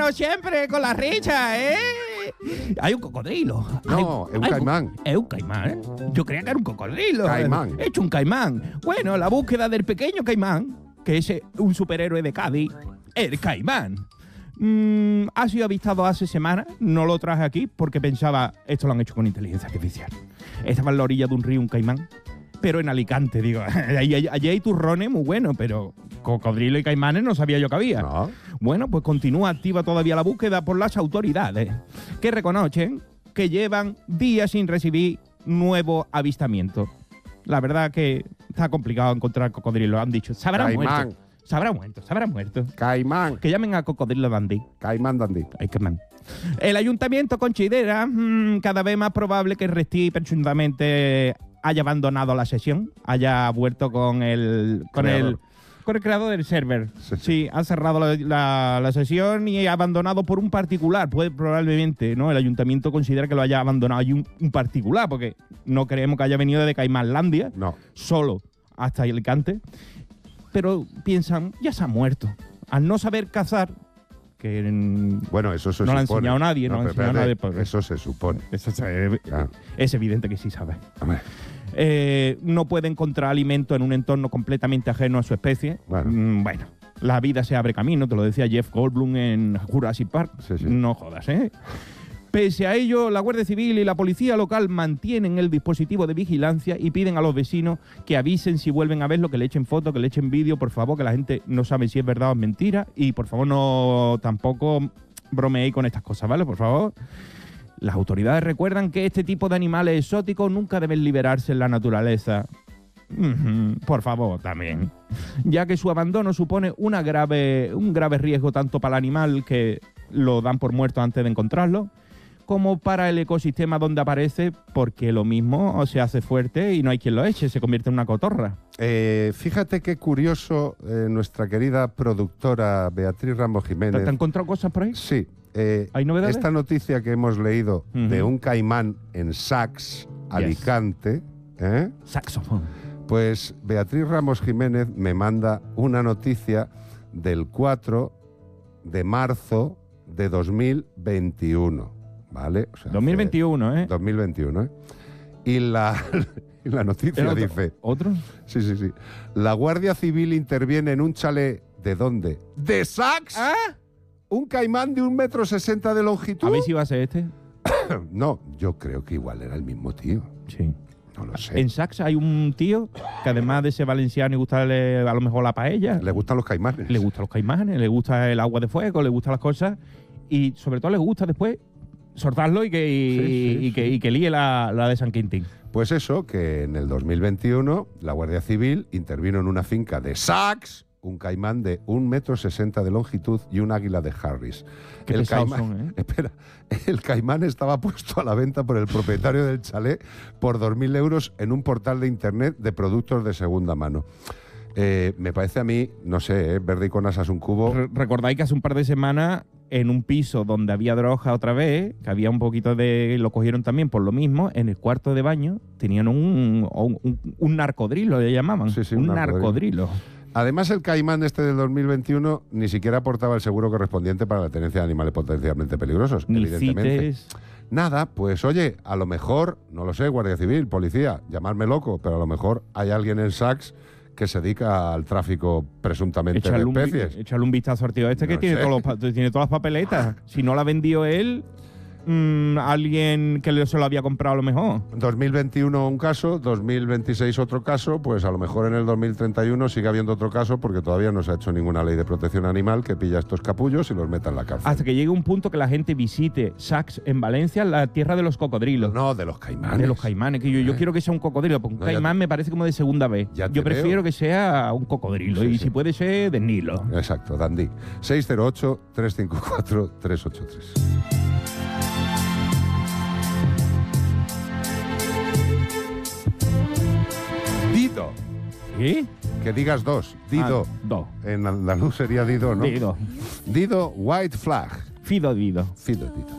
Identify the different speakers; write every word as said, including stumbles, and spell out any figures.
Speaker 1: como siempre, con la richa, ¿eh? Hay un cocodrilo.
Speaker 2: No,
Speaker 1: Hay-
Speaker 2: es un
Speaker 1: hay
Speaker 2: caimán.
Speaker 1: Es un caimán, ¿eh? Yo creía que era un cocodrilo.
Speaker 2: Caimán.
Speaker 1: He hecho un caimán. Bueno, la búsqueda del pequeño caimán, que es un superhéroe de Cádiz, el caimán. Mm, ha sido avistado hace semanas, no lo traje aquí porque pensaba, esto lo han hecho con inteligencia artificial. Estaba en la orilla de un río un caimán, pero en Alicante, digo, allí, allí- allí hay turrones muy buenos, pero cocodrilo y caimanes no sabía yo que había.
Speaker 2: No.
Speaker 1: Bueno, pues continúa activa todavía la búsqueda por las autoridades, que reconocen que llevan días sin recibir nuevo avistamiento. La verdad que está complicado encontrar cocodrilo, han dicho. Se habrá
Speaker 2: Caimán.
Speaker 1: muerto. Se habrá muerto, se habrá muerto.
Speaker 2: Caimán.
Speaker 1: Que llamen a Cocodrilo Dandy.
Speaker 2: Caimán Dandy.
Speaker 1: Ay, qué man. El ayuntamiento considera mm, cada vez más probable que Restí presuntamente haya abandonado la sesión, haya vuelto con el con
Speaker 2: Creador.
Speaker 1: el con el creador del server.
Speaker 2: Sí,
Speaker 1: Sí,
Speaker 2: sí.
Speaker 1: ha cerrado la, la- la sesión y ha abandonado por un particular. Puede probablemente, ¿no? El ayuntamiento considera que lo haya abandonado y un, un particular, porque no creemos que haya venido de Caimanlandia
Speaker 2: No.
Speaker 1: solo hasta Alicante. Pero piensan, ya se ha muerto. Al no saber cazar, que mm,
Speaker 2: Bueno, eso se
Speaker 1: No
Speaker 2: supone.
Speaker 1: le ha enseñado nadie, no le ha
Speaker 2: pero
Speaker 1: enseñado
Speaker 2: espérate,
Speaker 1: nadie, por-
Speaker 2: Eso se supone.
Speaker 1: eso es,
Speaker 2: Claro.
Speaker 1: es evidente que sí sabe.
Speaker 2: Hombre,
Speaker 1: Eh, no puede encontrar alimento en un entorno completamente ajeno a su especie.
Speaker 2: Bueno.
Speaker 1: Mm, bueno, la vida se abre camino, te lo decía Jeff Goldblum en Jurassic Park.
Speaker 2: Sí, sí.
Speaker 1: No jodas, ¿eh? Pese a ello, la Guardia Civil y la policía local mantienen el dispositivo de vigilancia y piden a los vecinos que avisen si vuelven a verlo, que le echen fotos, que le echen vídeo, por favor, que la gente no sabe si es verdad o es mentira. Y por favor, no tampoco bromeéis con estas cosas, ¿vale? Por favor. Las autoridades recuerdan que este tipo de animales exóticos nunca deben liberarse en la naturaleza. Ujú, por favor, también. Ya que su abandono supone una grave, un grave riesgo tanto para el animal, que lo dan por muerto antes de encontrarlo, como para el ecosistema donde aparece, porque lo mismo se hace fuerte y no hay quien lo eche, se convierte en una cotorra.
Speaker 2: eh, fíjate qué curioso, eh, nuestra querida productora Beatriz Ramos
Speaker 1: ¿Te,
Speaker 2: Jiménez.
Speaker 1: te han encontrado cosas por ahí?
Speaker 2: Sí. eh,
Speaker 1: ¿Hay novedades?
Speaker 2: Esta noticia que hemos leído
Speaker 1: Ujú.
Speaker 2: de un caimán en Sax, Alicante, ¿eh?
Speaker 1: Saxofón.
Speaker 2: Pues Beatriz Ramos Jiménez me manda una noticia del cuatro de marzo de dos mil veintiuno, ¿vale? O sea,
Speaker 1: dos mil veintiuno, ¿eh?
Speaker 2: hace- dos mil veintiuno, ¿eh? Y la, y la noticia
Speaker 1: ¿Era otro?
Speaker 2: dice,
Speaker 1: ¿Otro?
Speaker 2: sí, sí, sí, la Guardia Civil interviene en un chalet, ¿de dónde? ¡De Sax!
Speaker 1: ¿Ah?
Speaker 2: ¿Un caimán de un metro sesenta de longitud?
Speaker 1: A ver si va a ser este.
Speaker 2: No, yo creo que igual era el mismo tío.
Speaker 1: Sí.
Speaker 2: No lo sé.
Speaker 1: En Sax hay un tío que además de ser valenciano y gustarle a lo mejor la paella,
Speaker 2: Le gustan los caimanes.
Speaker 1: le gustan los caimanes, le gusta el agua de fuego, le gustan las cosas y sobre todo le gusta después soltarlo y que, y,
Speaker 2: Sí, sí,
Speaker 1: y que,
Speaker 2: sí.
Speaker 1: y que líe la, la de San Quintín.
Speaker 2: Pues eso, que en el dos mil veintiuno la Guardia Civil intervino en una finca de Sax, un caimán de un metro sesenta de longitud y un águila de Harris.
Speaker 1: Qué
Speaker 2: el
Speaker 1: pesados
Speaker 2: caimán,
Speaker 1: son, ¿eh?
Speaker 2: Espera, el caimán estaba puesto a la venta por el propietario del chalet por dos mil euros en un portal de internet de productos de segunda mano. Eh, me parece a mí, no sé, ¿eh? Verde y con asas un cubo.
Speaker 1: Re- Recordáis que hace un par de semanas en un piso donde había droga otra vez, que había un poquito de... lo cogieron también por lo mismo, en el cuarto de baño tenían un, un, un, un narcodrilo, le llamaban.
Speaker 2: Sí, sí,
Speaker 1: un
Speaker 2: un narcodrilo.
Speaker 1: narcodrilo.
Speaker 2: Además, el caimán este del dos mil veintiuno ni siquiera aportaba el seguro correspondiente para la tenencia de animales potencialmente peligrosos,
Speaker 1: Ni
Speaker 2: evidentemente.
Speaker 1: cites.
Speaker 2: Nada, pues oye, a lo mejor, no lo sé, Guardia Civil, policía, llamarme loco, pero a lo mejor hay alguien en Sax que se dedica al tráfico presuntamente
Speaker 1: Echarle
Speaker 2: de
Speaker 1: un, vi-
Speaker 2: especies.
Speaker 1: echarle un vistazo al tío este que
Speaker 2: No
Speaker 1: tiene,
Speaker 2: sé.
Speaker 1: todos los pa- tiene todas las papeletas. Si no la vendió él, mm, alguien que le- se lo había comprado a lo mejor.
Speaker 2: dos mil veintiuno un caso, dos mil veintiséis otro caso, pues a lo mejor en el dos mil treinta y uno sigue habiendo otro caso porque todavía no se ha hecho ninguna ley de protección animal que pilla a estos capullos y los meta en la cárcel.
Speaker 1: Hasta que llegue un punto que la gente visite Sax en Valencia, la tierra de los cocodrilos.
Speaker 2: No, de los caimanes.
Speaker 1: De los caimanes, que yo, yo
Speaker 2: Eh.
Speaker 1: quiero que sea un cocodrilo, porque un
Speaker 2: No, ya
Speaker 1: caimán
Speaker 2: te-
Speaker 1: me parece como de segunda vez.
Speaker 2: Ya te
Speaker 1: Yo prefiero
Speaker 2: veo.
Speaker 1: que sea un cocodrilo,
Speaker 2: Sí,
Speaker 1: y
Speaker 2: sí.
Speaker 1: si puede ser de Nilo.
Speaker 2: Exacto, Dandy. seis cero ocho, tres cinco cuatro, tres ocho tres. Dido.
Speaker 1: ¿Sí?
Speaker 2: Que digas dos. Dido.
Speaker 1: Ah, dos.
Speaker 2: En andaluz sería Dido, ¿no?
Speaker 1: Dido.
Speaker 2: Dido White Flag.
Speaker 1: Fido Dido.
Speaker 2: Fido, Dido.